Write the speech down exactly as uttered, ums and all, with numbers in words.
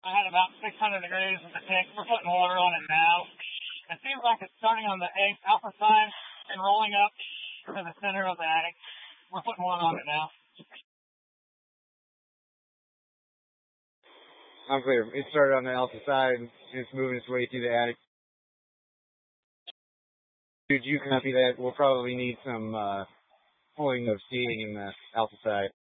I had about six hundred degrees with the tank. We're putting water on it now. It seems like it's starting on the alpha side and rolling up to the center of the attic. We're putting water on it now. I'm clear. It started on the alpha side and it's moving its way through the attic. Dude, you copy that? We'll probably need some uh, pulling of seating in the alpha side.